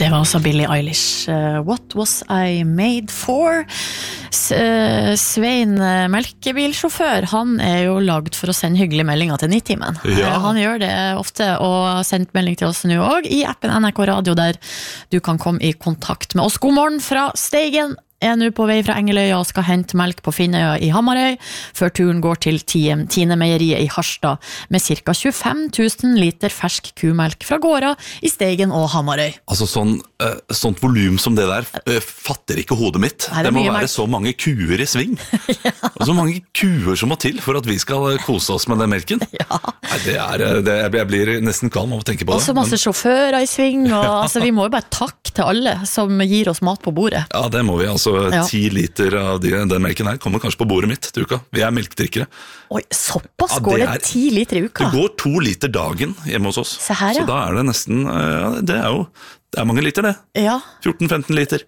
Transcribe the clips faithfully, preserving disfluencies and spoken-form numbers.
Det var altså Billie Eilish. Uh, What was I made for? S uh, Svein, uh, melkebilsjåfør, han er jo lagd for å sende hyggelige meldinger til Nitimen. Ja. Uh, han gjør det ofte, og har sendt melding til oss nå også, i appen N R K Radio, der du kan komme i kontakt med oss. God morgen fra Steigen. Er nå på vei fra Engeløya og skal hente melk på Finnøya i Hamarøy, før turen går til Tine Meieriet i Harstad, med cirka tjuefem tusen liter fersk kumelk fra gårda i Steigen og Hamarøy. Altså sånn, uh, sånt volum som det der uh, fatter ikke hodet mitt. Nei, det, det må være melk. Så mange kuer i sving. Ja. Og så mange kuer som må til for at vi skal kose oss med den melken. Ja. Nei, det er, det, jeg blir nesten kvalm av å tenke på det. Også masse men... sjåfører i sving, og ja. altså, vi må jo bare takke til alle som gir oss mat på bordet. Ja, det må vi altså. Ja. Ti liter av de, den melken her kommer kanskje på bordet mitt til uka. Vi er melkdrikkere. Oi, såpass ja, går det, det er, ti liter i uka? Det går to liter dagen hjemme hos oss. Se her, ja. Så da er det nesten, ja, det er jo, det er mange liter det. Ja. fjorten femten liter.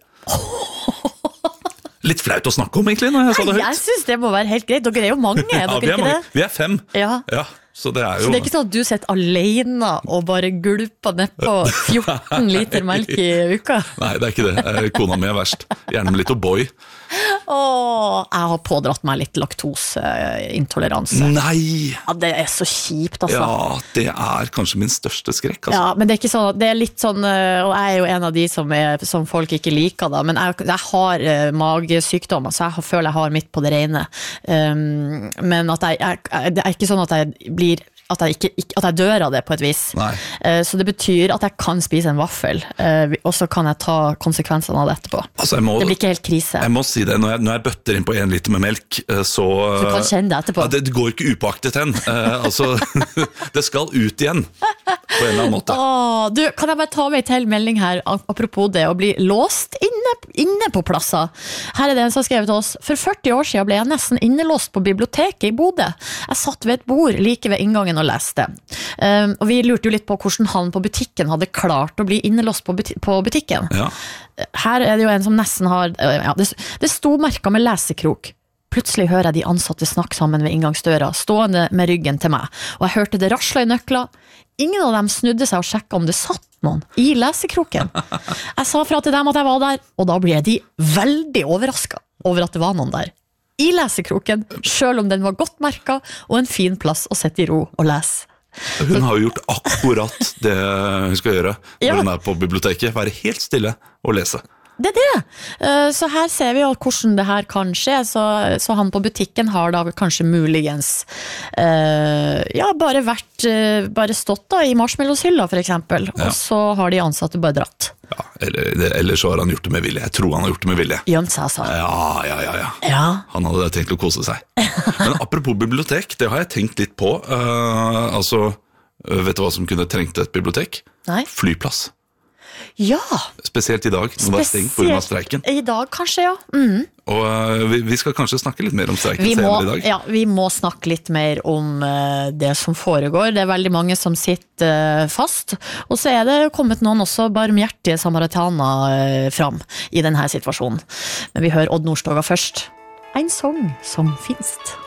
Litt flaut å snakke om egentlig når jeg sa det høyt. Jeg synes det må være helt greit. Dere er jo mange, er ja, dere vi er ikke mange. det? Vi er fem. Ja. Ja. Så det er jo... Så det er ikke sånn at du sitter alene og bare gulper ned på fjorten liter melk i uka? Nei, det er ikke det. Kona mi er verst. Gjerne med litt O'boy. Åh, jeg har pådratt meg litt laktoseintoleranse. Nei! Ja, det er så kjipt, altså. Ja, det er kanskje min største skrekk, altså. Ja, men det er ikke sånn, det er litt sånn, og jeg er jo en av de som, er, som folk ikke liker da, men jeg, jeg har uh, magesykdommer, så jeg føler jeg har mitt på det rene. Um, men at jeg, jeg, det er ikke sånn at jeg blir At jeg, ikke, ikke, at jeg dør av det på et vis. Uh, så det betyr at jeg kan spise en vaffel, uh, og så kan jeg ta konsekvensene av det etterpå. Altså, må, det blir ikke helt krise. Jeg må si det, når jeg, når jeg bøtter inn på en liter med melk, uh, så... Uh, du kan kjenne det etterpå. Ja, det, det går ikke upåaktet hen. Uh, altså, det skal ut igjen, på en eller annen måte. Åh, du, kan jeg bare ta meg til melding her, apropos det, å bli låst inne, inne på plasser. Her er det en som har skrevet til oss. For førti år siden ble jeg nesten innelåst på biblioteket i Bodø. Jeg satt ved et bord like ved inngangen og leste. Um, og vi lurte jo litt på hvordan han på butikken hadde klart å bli innelåst på, buti- på butikken. Ja. Her er det jo en som nesten har ja, det, det sto merket med lesekrok. Plutselig hører jeg de ansatte snakke sammen ved inngangsdøra, stående med ryggen til meg. Og jeg hørte det rasla i nøkler. Ingen av dem snudde seg og sjekket om det satt noen i lesekroken. Jeg sa fra til dem at jeg var der, og da ble de veldig overrasket over at det var noen der. I lesekroken, selv om den var godt merket, og en fin plass å sette i ro og lese. Hun har jo gjort akkurat det hun skal gjøre når Ja. hun er på biblioteket. Være helt stille og lese. Det er det. Uh, Så her ser vi jo hvordan det her kan skje. Så, så han på butikken har da kanskje muligens uh, ja, bare vært uh, bare stått da i marshmallowshylla for eksempel, Ja. og så har de ansatte bare dratt. Ja, eller, eller så har han gjort det med vilje. Jeg tror han har gjort det med vilje. Gjemt seg, altså. Ja, ja, ja, ja. Ja. Han hadde tenkt å kose seg. Men apropos bibliotek, det har jeg tenkt litt på. Uh, altså, vet du hva som kunne trengt et bibliotek? Nei. Flyplass. Ja. Spesielt i dag, når det er stengt på grunn av streiken. I dag kanskje, ja. Mm. Og uh, vi, vi skal kanskje snakke litt mer om streiken Vi må, senere i dag. ja, vi må snakke litt mer om uh, det som foregår. Det er veldig mange som sitter uh, fast. Og så er det kommet noen også barmhjertige samaritaner uh, fram i denne situasjonen. Men vi hører Odd Nordstoga først. En sang som finst.